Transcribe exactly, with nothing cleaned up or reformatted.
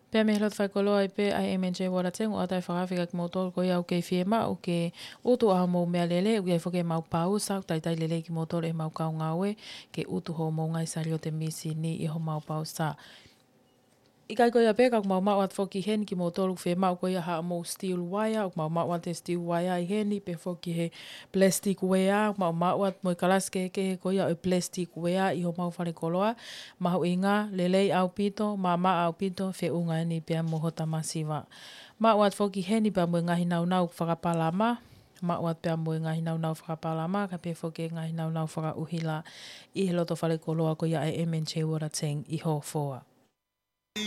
Pea me helot whai koloa i pe ai M N J wara teng o atai whakawhika ki motor ko iau kei whiema o ke utu a mou mea lele u iai whoke mau pau sa tai tai lele ki motor e mau kau ngawe ke utu ho mou ngai sari o te misi ni i ho mau pau sa. I kai ko ia pe kak mau mau at whoki hen ki motor u whiema o ko ia ha mou steel wire o mau mau at e steel wire i heni pe whoki he plastic wea mau mau at mo i kalaske ke he ko ia o plastic wea i ho mau whare koloa mahu inga lelei au pito ma ma au pito whe unga ni pea moho tamasiwa. Mau at whoki heni pea mo i ngahi nau nau whakapalama mau at pea mo i ngahi nau nau whakapalama ka pe whoki ngahi nau nau whakauhila i he loto whare koloa ko ia e M N J wara teng i ho foa.